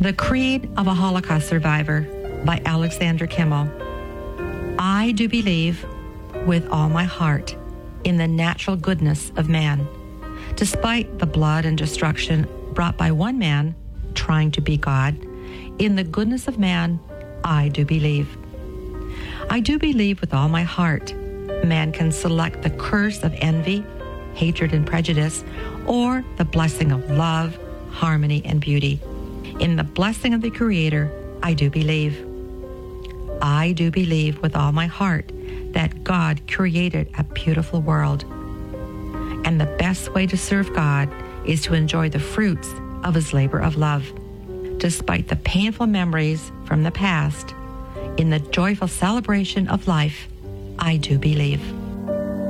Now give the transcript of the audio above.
The Creed of a Holocaust Survivor by Alexander Kimmel. I do believe with all my heart in the natural goodness of man. Despite the blood and destruction brought by one man trying to be God, in the goodness of man, I do believe. I do believe with all my heart man can select the curse of envy, hatred, and prejudice, or the blessing of love, harmony, and beauty. In the blessing of the Creator, I do believe. I do believe with all my heart that God created a beautiful world. And the best way to serve God is to enjoy the fruits of His labor of love. Despite the painful memories from the past, in the joyful celebration of life, I do believe.